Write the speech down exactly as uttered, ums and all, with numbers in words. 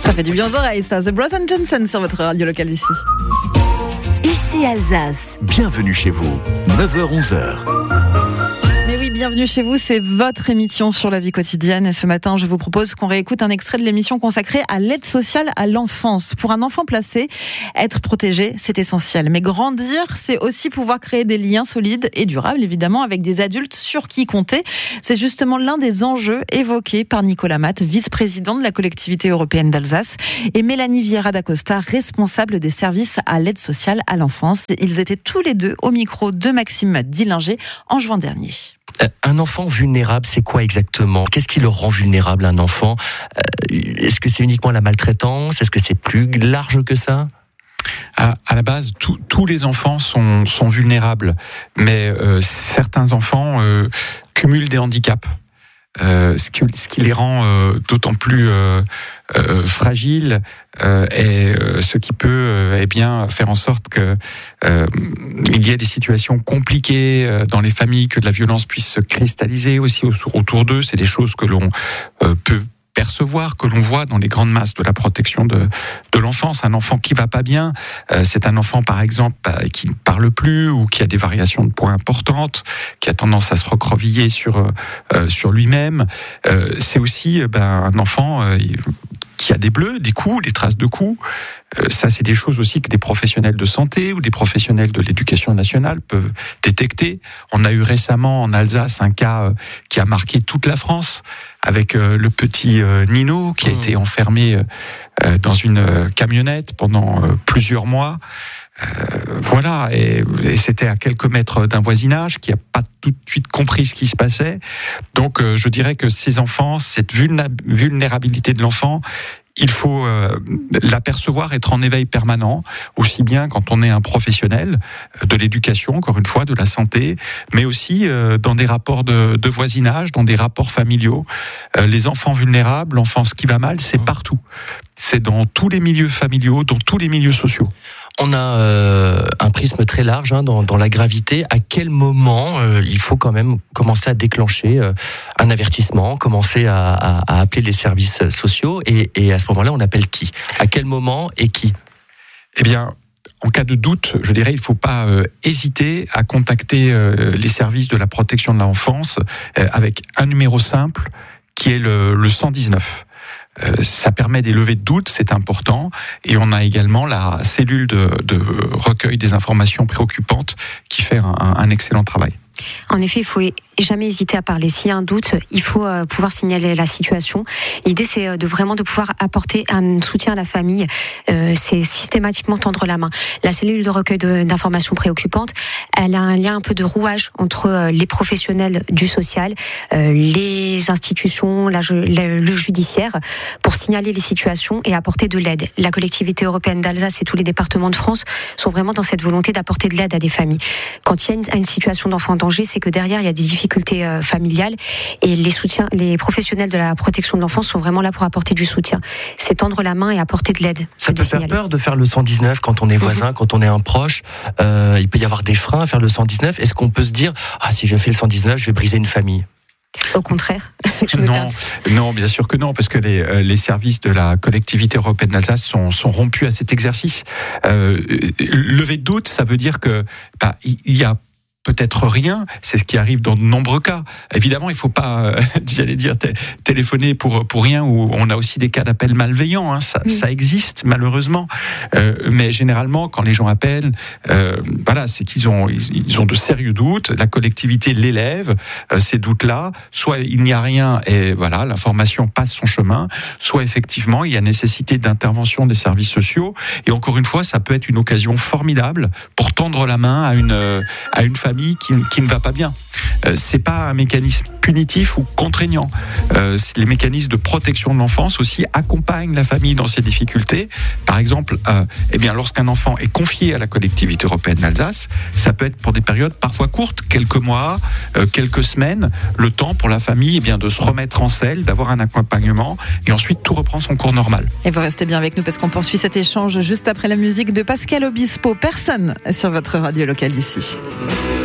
Ça fait du bien aux oreilles, ça. The Bros and Johnson sur votre radio locale ici. Ici Alsace. Bienvenue chez vous, neuf heures onze heures. Mais oui, bienvenue chez vous, c'est votre émission sur la vie quotidienne. Et ce matin, je vous propose qu'on réécoute un extrait de l'émission consacrée à l'aide sociale à l'enfance. Pour un enfant placé, être protégé, c'est essentiel. Mais grandir, c'est aussi pouvoir créer des liens solides et durables, évidemment, avec des adultes sur qui compter. C'est justement l'un des enjeux évoqués par Nicolas Matt, vice-président de la collectivité européenne d'Alsace, et Mélanie Vieira d'Acosta, responsable des services à l'aide sociale à l'enfance. Ils étaient tous les deux au micro de Maxime Dillinger en juin dernier. Euh, un enfant vulnérable, c'est quoi exactement ? Qu'est-ce qui le rend vulnérable, un enfant ? euh, Est-ce que c'est uniquement la maltraitance ? Est-ce que c'est plus large que ça ? À, à la base, tout, tous les enfants sont, sont vulnérables, mais euh, certains enfants euh, cumulent des handicaps. Euh, ce, qui, ce qui les rend euh, d'autant plus euh, euh, fragiles euh, et euh, ce qui peut euh, eh bien faire en sorte que euh, il y ait des situations compliquées euh, dans les familles, que de la violence puisse se cristalliser aussi autour d'eux. C'est des choses que l'on euh, peut percevoir, que l'on voit dans les grandes masses de la protection de, de l'enfance. Un enfant qui va pas bien, euh, c'est un enfant par exemple qui ne parle plus ou qui a des variations de poids importantes, qui a tendance à se recroqueviller sur euh, sur lui-même. Euh, c'est aussi euh, ben, un enfant euh, qui a des bleus, des coups, des traces de coups. Euh, ça, c'est des choses aussi que des professionnels de santé ou des professionnels de l'éducation nationale peuvent détecter. On a eu récemment en Alsace un cas euh, qui a marqué toute la France, avec euh, le petit euh, Nino qui a mmh. été enfermé euh, dans une euh, camionnette pendant euh, plusieurs mois. Euh, voilà, et, et c'était à quelques mètres d'un voisinage qui n'a pas tout de suite compris ce qui se passait. Donc euh, je dirais que ces enfants, cette vulna- vulnérabilité de l'enfant, il faut euh, l'apercevoir, être en éveil permanent, aussi bien quand on est un professionnel de l'éducation, encore une fois, de la santé, mais aussi euh, dans des rapports de, de voisinage, dans des rapports familiaux. Euh, les enfants vulnérables, l'enfance qui va mal, c'est partout. C'est dans tous les milieux familiaux, dans tous les milieux sociaux. On a euh, un prisme très large hein, dans, dans la gravité. À quel moment euh, il faut quand même commencer à déclencher euh, un avertissement, commencer à, à, à appeler les services sociaux et, et à ce moment-là, on appelle qui ? À quel moment et qui ? Eh bien, en cas de doute, je dirais, il ne faut pas euh, hésiter à contacter euh, les services de la protection de l'enfance euh, avec un numéro simple qui est le, le cent dix-neuf. Euh, ça permet des levées de doute, c'est important. Et on a également la cellule de, de recueil des informations préoccupantes qui fait un, un excellent travail. En effet, il faut jamais hésiter à parler. S'il y a un doute, il faut euh, pouvoir signaler la situation. L'idée, c'est de vraiment de pouvoir apporter un soutien à la famille. Euh, c'est systématiquement tendre la main. La cellule de recueil de, d'informations préoccupantes, elle a un lien un peu de rouage entre euh, les professionnels du social, euh, les institutions, la, le, le judiciaire, pour signaler les situations et apporter de l'aide. La collectivité européenne d'Alsace et tous les départements de France sont vraiment dans cette volonté d'apporter de l'aide à des familles. Quand il y a une, une situation d'enfant en danger, c'est que derrière, il y a des difficultés euh, familiales et les soutiens, les professionnels de la protection de l'enfance sont vraiment là pour apporter du soutien. C'est tendre la main et apporter de l'aide. Ça de peut signaler. faire peur de faire le cent dix-neuf quand on est voisin, mmh. quand on est un proche. Euh, il peut y avoir des freins à faire le cent dix-neuf. Est-ce qu'on peut se dire « Ah, si je fais le cent dix-neuf, je vais briser une famille ». Au contraire. Je me non, non, bien sûr que non, parce que les, euh, les services de la collectivité européenne d'Alsace sont, sont rompus à cet exercice. Euh, lever de doute, ça veut dire que bah, il y a peut-être rien, c'est ce qui arrive dans de nombreux cas. Évidemment, il ne faut pas, euh, j'allais dire, t- téléphoner pour pour rien, où on a aussi des cas d'appels malveillants, hein, ça, mmh. ça existe malheureusement. Euh, mais généralement, quand les gens appellent, euh, voilà, c'est qu'ils ont ils, ils ont de sérieux doutes. La collectivité l'élève euh, ces doutes-là. Soit il n'y a rien et voilà, l'information passe son chemin. Soit effectivement, il y a nécessité d'intervention des services sociaux. Et encore une fois, ça peut être une occasion formidable pour tendre la main à une à une famille Qui, qui ne va pas bien. Euh, c'est pas un mécanisme punitif ou contraignant. Euh, les mécanismes de protection de l'enfance aussi accompagnent la famille dans ses difficultés. Par exemple, euh, eh bien, lorsqu'un enfant est confié à la collectivité européenne d'Alsace, ça peut être pour des périodes parfois courtes, quelques mois, euh, quelques semaines, le temps pour la famille eh bien, de se remettre en selle, d'avoir un accompagnement et ensuite tout reprend son cours normal. Et vous restez bien avec nous parce qu'on poursuit cet échange juste après la musique de Pascal Obispo. Personne sur votre radio locale ici.